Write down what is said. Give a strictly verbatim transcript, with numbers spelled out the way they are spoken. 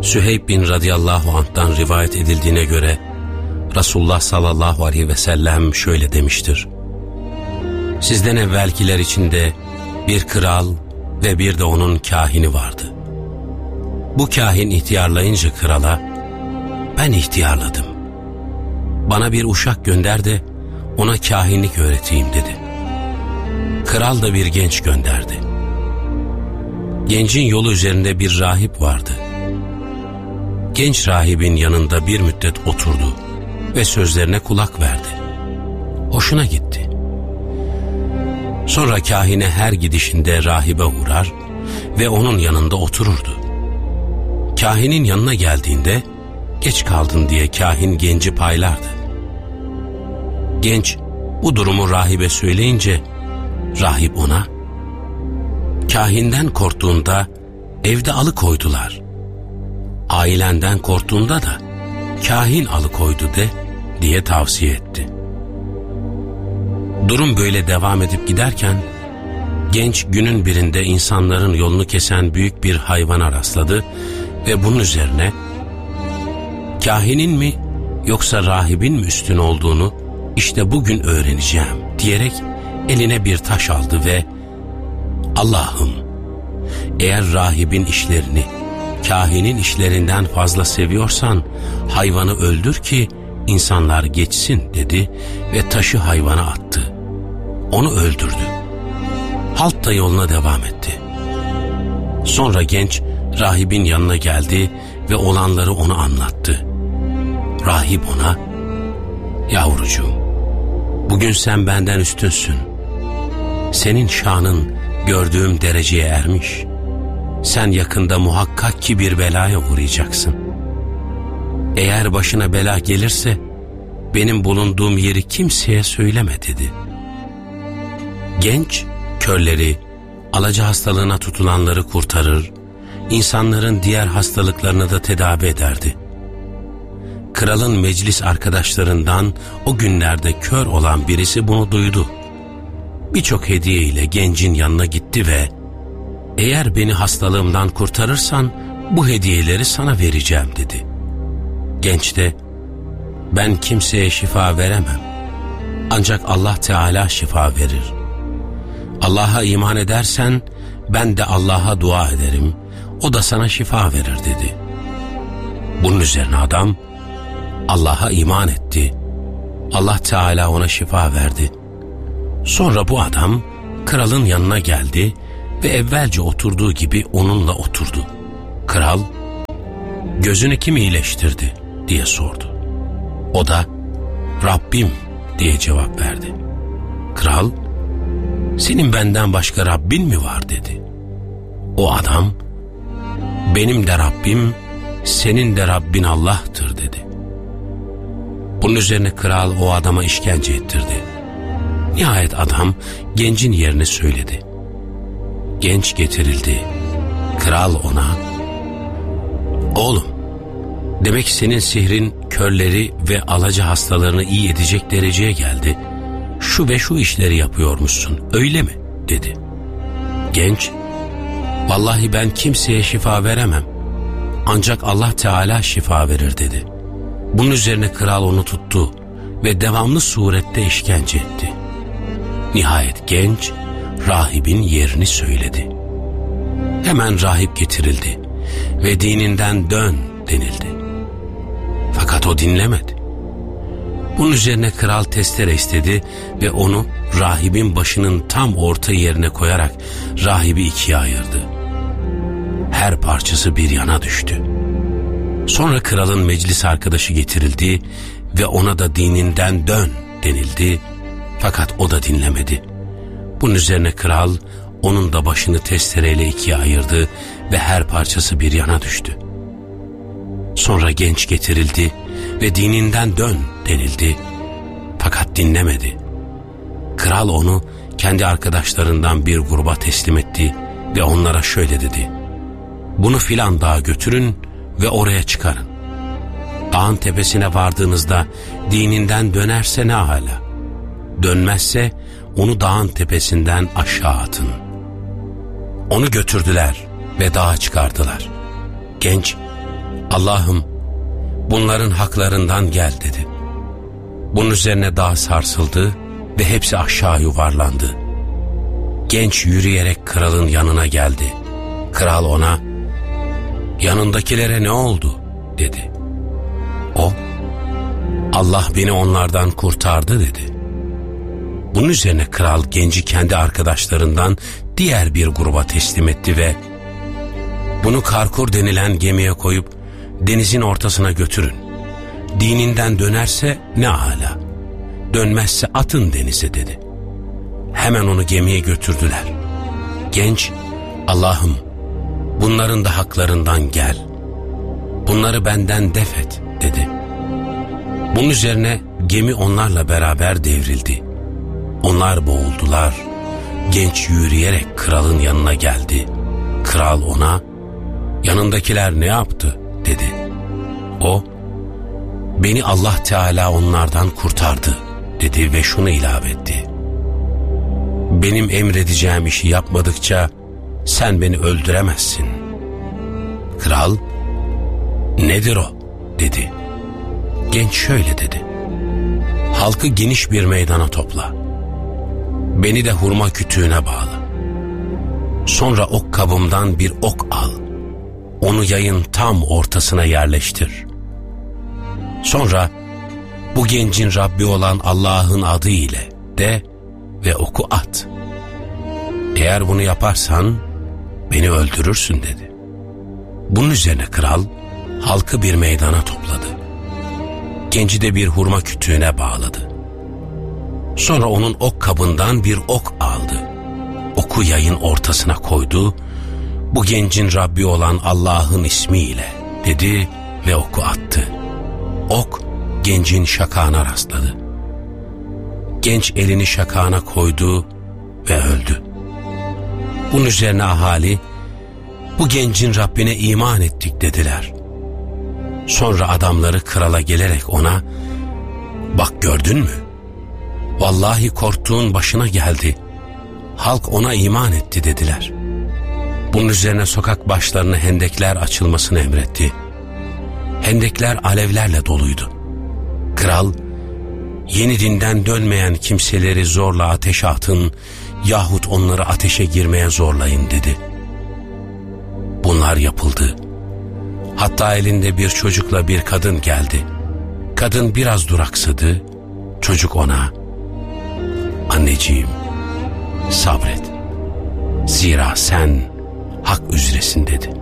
Süheyb bin radıyallahu anh'tan rivayet edildiğine göre Resulullah sallallahu aleyhi ve sellem şöyle demiştir: sizden evvelkiler içinde bir kral ve bir de onun kahini vardı. Bu kahin ihtiyarlayınca krala, ben ihtiyarladım, bana bir uşak gönder de ona kahinlik öğreteyim dedi. Kral da bir genç gönderdi. Gencin yolu üzerinde bir rahip vardı. Genç rahibin yanında bir müddet oturdu ve sözlerine kulak verdi. Hoşuna gitti. Sonra kahine her gidişinde rahibe uğrar ve onun yanında otururdu. Kahinin yanına geldiğinde geç kaldın diye kahin genci paylardı. Genç bu durumu rahibe söyleyince rahip ona, kahinden korktuğunda evde alıkoydular, ailenden korktuğunda da kahin alıkoydu de diye tavsiye etti. Durum böyle devam edip giderken genç günün birinde insanların yolunu kesen büyük bir hayvana rastladı ve bunun üzerine kahinin mi yoksa rahibin mi üstün olduğunu işte bugün öğreneceğim diyerek eline bir taş aldı ve Allah'ım, eğer rahibin işlerini kahinin işlerinden fazla seviyorsan hayvanı öldür ki insanlar geçsin dedi ve taşı hayvana attı. Onu öldürdü. Halk da yoluna devam etti. Sonra genç rahibin yanına geldi ve olanları ona anlattı. Rahip ona, yavrucuğum, bugün sen benden üstünsün. Senin şanın gördüğüm dereceye ermiş. Sen yakında muhakkak ki bir belaya uğrayacaksın. Eğer başına bela gelirse benim bulunduğum yeri kimseye söyleme dedi. Genç körleri, alaca hastalığına tutulanları kurtarır, insanların diğer hastalıklarını da tedavi ederdi. Kralın meclis arkadaşlarından o günlerde kör olan birisi bunu duydu. Birçok hediye ile gencin yanına gitti ve eğer beni hastalığımdan kurtarırsan bu hediyeleri sana vereceğim dedi. Genç de ben kimseye şifa veremem, ancak Allah Teala şifa verir. Allah'a iman edersen ben de Allah'a dua ederim, o da sana şifa verir dedi. Bunun üzerine adam Allah'a iman etti. Allah Teala ona şifa verdi. Sonra bu adam kralın yanına geldi ve evvelce oturduğu gibi onunla oturdu. Kral, gözünü kim iyileştirdi diye sordu. O da Rabbim diye cevap verdi. Kral, senin benden başka Rabbin mi var dedi. O adam, benim de Rabbim, senin de Rabbin Allah'tır dedi. Bunun üzerine kral o adama işkence ettirdi. Nihayet adam gencin yerini söyledi. Genç getirildi. Kral ona, oğlum, demek senin sihrin körleri ve alaca hastalarını iyi edecek dereceye geldi. Şu ve şu işleri yapıyormuşsun, öyle mi dedi. Genç, vallahi ben kimseye şifa veremem, ancak Allah Teala şifa verir dedi. Bunun üzerine kral onu tuttu ve devamlı surette işkence etti. Nihayet genç rahibin yerini söyledi. Hemen rahip getirildi ve dininden dön denildi. Fakat o dinlemedi. Bunun üzerine kral testere istedi ve onu rahibin başının tam orta yerine koyarak rahibi ikiye ayırdı. Her parçası bir yana düştü. Sonra kralın meclis arkadaşı getirildi ve ona da dininden dön denildi. Fakat o da dinlemedi. Bunun üzerine kral onun da başını testereyle ikiye ayırdı ve her parçası bir yana düştü. Sonra genç getirildi ve dininden dön denildi. Fakat dinlemedi. Kral onu kendi arkadaşlarından bir gruba teslim etti ve onlara şöyle dedi: bunu filan dağa götürün ve oraya çıkarın. Dağın tepesine vardığınızda dininden dönerse ne hala, dönmezse onu dağın tepesinden aşağı atın. Onu götürdüler ve dağa çıkardılar. Genç Allah'ım bunların haklarından gel dedi. Bunun üzerine dağ sarsıldı ve hepsi aşağı yuvarlandı. Genç yürüyerek kralın yanına geldi. Kral ona, yanındakilere ne oldu dedi. O, Allah beni onlardan kurtardı dedi. Bunun üzerine kral genci kendi arkadaşlarından diğer bir gruba teslim etti ve bunu Karkur denilen gemiye koyup denizin ortasına götürün. Dininden dönerse ne âlâ, dönmezse atın denize dedi. Hemen onu gemiye götürdüler. Genç, Allah'ım bunların da haklarından gel, bunları benden def et dedi. Bunun üzerine gemi onlarla beraber devrildi. Onlar boğuldular. Genç yürüyerek kralın yanına geldi. Kral ona, yanındakiler ne yaptı dedi. O, beni Allah Teala onlardan kurtardı dedi ve şunu ilave etti. Benim emredeceğim işi yapmadıkça sen beni öldüremezsin. Kral, nedir o dedi. Genç şöyle dedi. Halkı geniş bir meydana topla. Beni de hurma kütüğüne bağla. Sonra ok kabımdan bir ok al. Onu yayın tam ortasına yerleştir. Sonra bu gencin Rabbi olan Allah'ın adı ile de ve oku at. Eğer bunu yaparsan beni öldürürsün dedi. Bunun üzerine kral halkı bir meydana topladı. Genci de bir hurma kütüğüne bağladı. Sonra onun ok kabından bir ok aldı. Oku yayın ortasına koydu. Bu gencin Rabbi olan Allah'ın ismiyle dedi ve oku attı. Ok gencin şakağına rastladı. Genç elini şakağına koydu ve öldü. Bunun üzerine ahali, bu gencin Rabbine iman ettik dediler. Sonra adamları krala gelerek ona, bak gördün mü? Vallahi korktuğun başına geldi. Halk ona iman etti dediler. Bunun üzerine sokak başlarına hendekler açılmasını emretti. Hendekler alevlerle doluydu. Kral, yeni dinden dönmeyen kimseleri zorla ateşe atın yahut onları ateşe girmeye zorlayın dedi. Bunlar yapıldı. Hatta elinde bir çocukla bir kadın geldi. Kadın biraz duraksadı. Çocuk ona, anneciğim sabret. Zira sen hak üzeresin dedi.